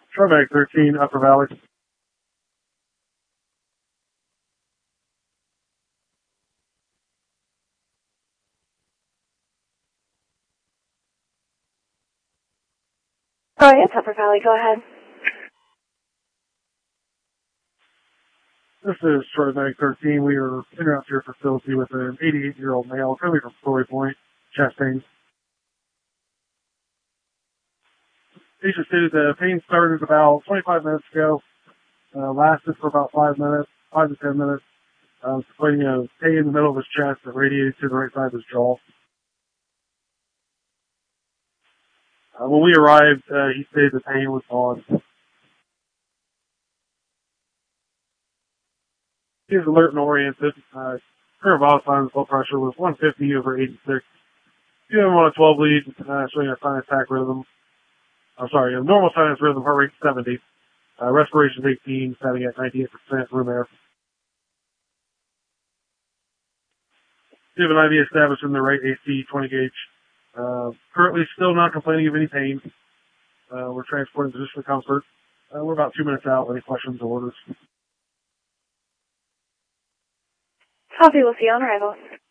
Trevec 13, Upper Valley. Oh, it's Upper Valley. Go ahead. This is Trevec 13. We are in and out to your facility with an 88-year-old male coming from Story Point, chest pain. Patient stated the pain started about 25 minutes ago, lasted for about 5 to 10 minutes. Complaining of pain in the middle of his chest that radiated to the right side of his jaw. When we arrived, he stated the pain was gone. He was alert and oriented. Current vital signs blood pressure was 150 over 86. You have him on a 12 lead, showing a sinus attack rhythm. A normal sinus rhythm, heart rate 70. Respiration 18, setting at 98% room air. You have an IV established in the right AC 20 gauge. Currently still not complaining of any pain. We're transporting position of comfort. We're about 2 minutes out. Any questions or orders? Copy. We'll see you on arrival.